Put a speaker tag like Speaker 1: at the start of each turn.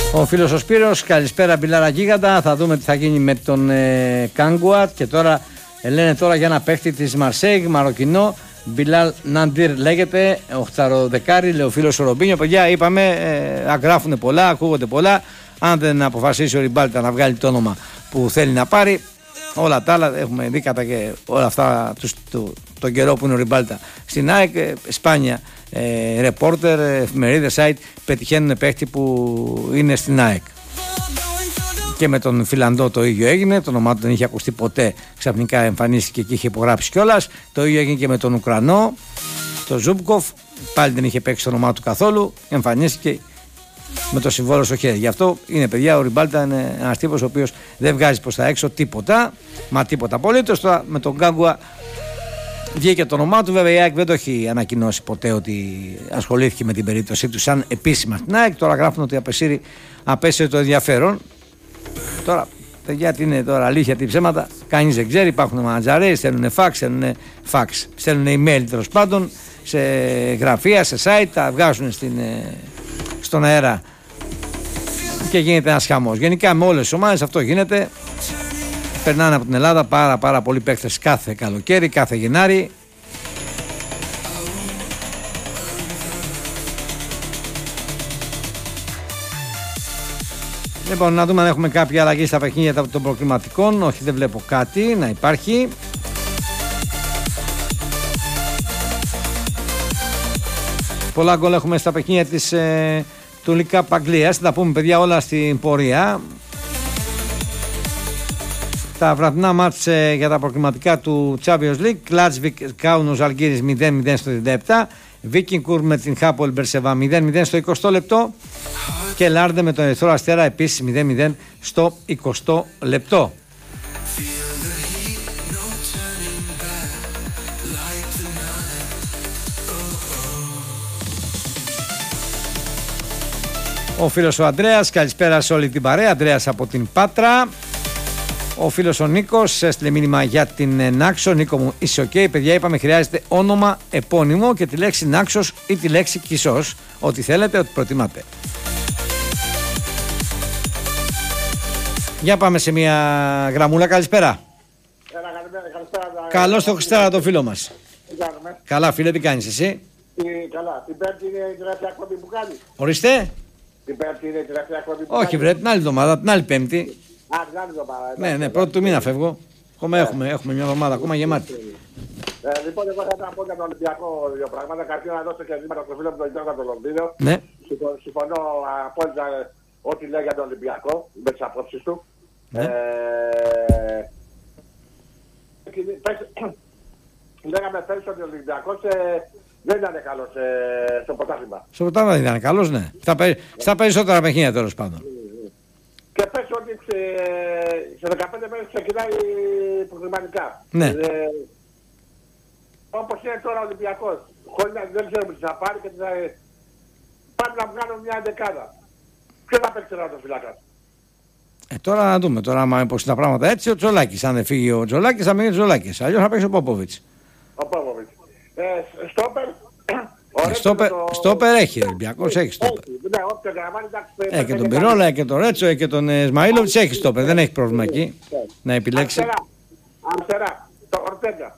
Speaker 1: Ο φίλος ο Σπύρος, καλησπέρα Μπιλάρα Γίγαντα. Θα δούμε τι θα γίνει με τον Κάγκουατ. Και τώρα λένε τώρα για ένα παίχτη της Μαρσέιγ, Μαροκινό. Μπιλάλ Ναντήρ λέγεται, οχταροδεκάρι, λέει ο φίλος ο Ρομπίνιο. Παιδιά, είπαμε, γράφουν πολλά, ακούγονται πολλά. Αν δεν αποφασίσει ο Ριμπάλτα να βγάλει το όνομα που θέλει να πάρει, όλα τα άλλα έχουμε δει κατά και όλα αυτά τον καιρό που είναι ο Ριμπάλτα στην ΑΕΚ, σπάνια ρεπόρτερ, εφημερίδες, site πετυχαίνουν παίχτη που είναι στην ΑΕΚ. Και με τον Φιλανδό το ίδιο έγινε, το όνομά του δεν είχε ακουστεί ποτέ, ξαφνικά εμφανίστηκε και είχε υπογράψει κιόλας. Το ίδιο έγινε και με τον Ουκρανό, τον Ζούμπκοφ, πάλι δεν είχε παίξει το όνομά του καθόλου, εμφανίστηκε με το συμβόλαιο στο χέρι. Γι' αυτό είναι, παιδιά, ο Ριμπάλτα είναι ένας τύπος ο οποίος δεν βγάζει προς τα έξω τίποτα, μα τίποτα απολύτως. Τώρα με τον Γκάγκουα βγήκε το όνομά του, βέβαια η ΑΕΚ δεν το έχει ανακοινώσει ποτέ ότι ασχολήθηκε με την περίπτωσή του σαν επίσημα στην ΑΕΚ. Τώρα γράφουν ότι απέσυρε το ενδιαφέρον. Τώρα, παιδιά, τι είναι τώρα, αλήθεια, τι ψέματα, κανείς δεν ξέρει. Υπάρχουν μανατζαρές, στέλνουν φαξ, στέλνουν email τέλος πάντων σε γραφεία, σε site, τα βγάζουν στον αέρα και γίνεται ένας χαμός. Γενικά με όλες τις ομάδες αυτό γίνεται. Περνάνε από την Ελλάδα πάρα πολλοί παίκτες κάθε καλοκαίρι, κάθε Γενάρη. Λοιπόν, να δούμε αν έχουμε κάποια αλλαγή στα παιχνίδια των προκριματικών. Όχι, δεν βλέπω κάτι να υπάρχει. Πολλά γκολ έχουμε στα παιχνίδια του Λικα Αγγλίας. Θα τα πούμε, παιδιά, όλα στην πορεία. Τα βραδινά μάτς για τα προκριματικά του Champions League. Κλάτσβικ Κάουνος Αλγύρης 0-0 στο 37. Βίκινγκουρ με την Χάπολ Μπερσεβά 0-0 στο 20 λεπτό. Και Λάρντε με τον Ερυθρό Αστέρα επίσης 0-0 στο 20 λεπτό. Ο φίλος ο Ανδρέας, καλησπέρα σε όλη την παρέα. Ανδρέας από την Πάτρα. Ο φίλος ο Νίκος έστειλε μήνυμα για την Νάξο. Νίκο μου, είσαι ok? Παιδιά, είπαμε χρειάζεται όνομα επώνυμο και τη λέξη Νάξος ή τη λέξη Κισός. Ό,τι θέλετε, ό,τι προτιμάτε. Για πάμε σε μια γραμμούλα. Καλησπέρα. Καλώς το Χριστάρα το φίλο μας. Καλά φίλε, τι κάνεις εσύ?
Speaker 2: Καλά, την Πέμπτη είναι η τελευταία εκπομπή που κάνεις.
Speaker 1: Ορίστε.
Speaker 2: Την Πέμπτη είναι η τελευταία εκπομπή που
Speaker 1: όχι βρε, την άλλη εβδομάδα, την άλλη Πέμπτη.
Speaker 2: Την άλλη εβδομάδα.
Speaker 1: Ναι, πρώτη του μήνα φεύγω. Έχουμε μια εβδομάδα ακόμα γεμάτη.
Speaker 2: Λοιπόν, εγώ θα να πω για τον Ολυμπιακό δύο πράγματα. Καταρχήν να δώσω και ζήματα στο φίλο μου τον Γιώργο τον Λονδίνο.
Speaker 1: Ναι.
Speaker 2: Συμφωνώ απόλυτα ό,τι λέει για τον Ολυμπιακό, με τις απόψεις του.
Speaker 1: Ναι.
Speaker 2: Λέγαμε πέρυσι ότι ο Ολυμπιακός δεν ήταν καλός στο πρωτάθλημα.
Speaker 1: Στο πρωτάθλημα δεν ήταν καλός, ναι. Στα περισσότερα παιχνίδια τέλος πάντων.
Speaker 2: Και πες ότι σε 15 μέρες ξεκινάει προκριματικά.
Speaker 1: Ναι.
Speaker 2: Όπως είναι τώρα ο Ολυμπιακός, χωρίς να δεν ξέρουμε τι θα πάρει και τι θα... Πάμε να βγάλουν μια δεκάδα. Ποιο θα παίξει τώρα το φυλάκα?
Speaker 1: Τώρα να δούμε. Τώρα, άμα είναι τα πράγματα έτσι, ο Τζολάκης. Αν δεν φύγει ο Τζολάκης, θα μείνει ο Τζολάκης. Αλλιώς θα παίξει ο Πόποβιτς.
Speaker 2: Ο Πόποβιτς. Στόπερ.
Speaker 1: Στόπερ έχει. Ο Ολυμπιακός έχει στόπερ.
Speaker 2: Ναι, όποιο γραμμάνι, εντάξει.
Speaker 1: Και τον Πυρόλα και τον Ρέτσο και τον Σμαΐλοβιτς έχει στόπερ. Δεν έχει πρόβλημα εκεί να επιλέξει.
Speaker 2: Αριστερά. Το Ορτέγκα.